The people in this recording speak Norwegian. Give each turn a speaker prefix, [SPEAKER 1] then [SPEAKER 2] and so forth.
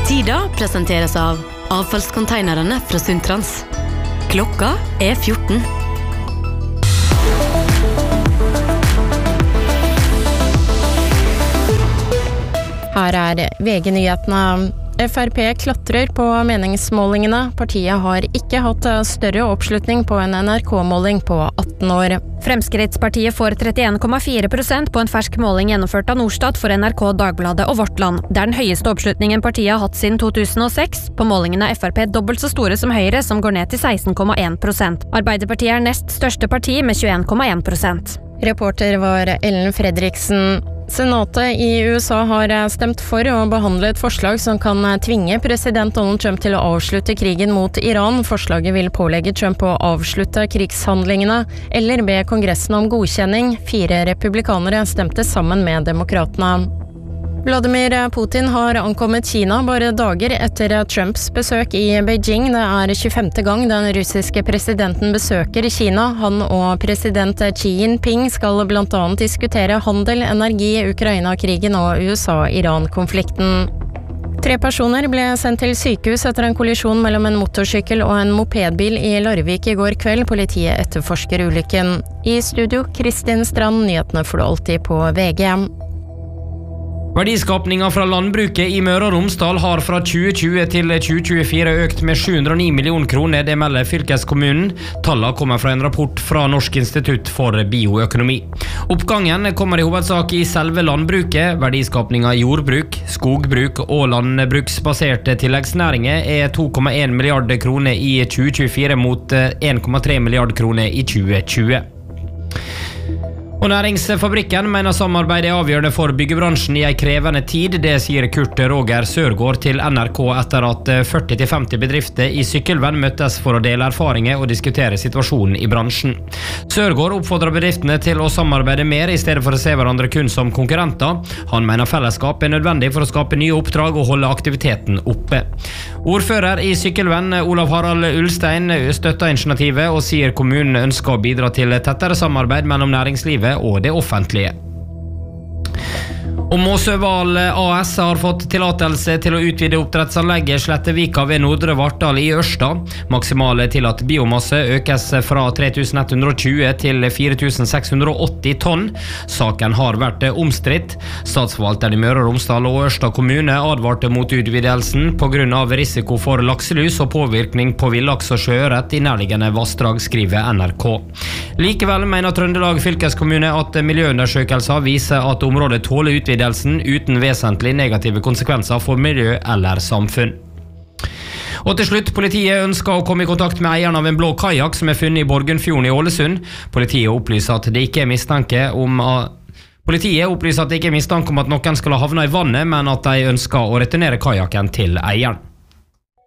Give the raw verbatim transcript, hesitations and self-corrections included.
[SPEAKER 1] Tida presenteres av avfallskonteinerne fra Suntrans. Klokka er fjorten.
[SPEAKER 2] Her er V G-nyhetene. F R P klatrer på meningsmålingene. Partiet har ikke hatt større oppslutning på en N R K-måling på atten år.
[SPEAKER 3] Fremskrittspartiet får trettien komma fire prosent på en fersk måling gjennomført av Norstat for N R K, Dagbladet og Vårt Land. Det er den høyeste oppslutningen partiet har hatt siden to tusen og seks. På målingen er F R P dobbelt så store som Høyre, som går ned til seksten komma en prosent. Arbeiderpartiet er nest største parti med tjueen komma en prosent.
[SPEAKER 2] Reporter var Ellen Fredriksen. Senatet i U S A har stemt for å behandle et forslag som kan tvinge president Donald Trump til å avslutte krigen mot Iran. Forslaget vil pålegge Trump å avslutte krigshandlingene, eller be Kongressen om godkjenning. Fire republikanere stemte sammen med demokratene. Vladimir Putin har ankommet Kina bare dager etter Trumps besøk i Beijing. Det er tjuefemte gang den russiske presidenten besøker Kina. Han og president Xi Jinping skal blant annet diskutere handel, energi, Ukraina-krigen og U S A-Iran-konflikten. Tre personer ble sendt til sykehus etter en kollisjon mellom en motorsykkel og en mopedbil i Larvik i går kveld. Politiet etterforsker ulykken. I studio, Kristin Strand, nyhetene får du alltid på V G.
[SPEAKER 4] Verdiskapningen fra landbruket i Møre og Romsdal har fra tjue tjue til tjue tjuefire økt med sju hundre og ni millioner kroner, det melder fylkeskommunen. Tallene kommer fra en rapport fra Norsk institutt for bioøkonomi. Oppgangen kommer i hovedsak i selve landbruket. Verdiskapningen i jordbruk, skogbruk og landbruksbaserte tilleggsnæringer er to komma en milliard kroner i tjue tjuefire mot en komma tre milliard kroner i tjue tjue. Og Næringsfabrikken mener samarbeid er avgjørende for byggebransjen i en krevende tid. Det sier Kurt Roger Sørgaard til N R K etter at førti til femti bedrifter i Sykkylven møttes for å dele erfaringer og diskutere situasjonen i bransjen. Sørgaard oppfordrer bedriftene til å samarbeide mer i stedet for å se hverandre kun som konkurrenter. Han mener fellesskap er nødvendig for å skape nye oppdrag og holde aktiviteten oppe. Ordfører i Sykkylven, Olav Harald Ulstein, støtter initiativet og sier kommunen ønsker å bidra til tettere samarbeid mellom næringslivet og det offentlige. Og Måsøval A S har fått tillatelse til å utvide oppdrettsanlegget Slettevika ved Nordre Vartdal i Ørsta. Maksimale tillatt biomasse økes fra tre tusen ett hundre og tjue til fire tusen seks hundre og åtti tonn. Saken har vært omstridt. Statsforvalteren i Møre og Romsdal og Ørsta kommune advarte mot utvidelsen på grunn av risiko for lakselus og påvirkning på villaks og sjøørret i nærliggende vassdrag, skriver N R K. Likevel mener Trøndelag fylkeskommune at miljøundersøkelser viser at området tåler utvidelse uten vesentlig negative konsekvenser for miljø eller samfunn. Og til slutt, politiet ønsker å komme i kontakt med eieren av en blå kajak som er funnet i Borgundfjorden i Ålesund. Politiet opplyser at det ikke er mistanke om at Politiet opplyser at det ikke er mistanke om at noen skal ha havnet i vannet, men at de ønsker å returnere kajaken til eieren.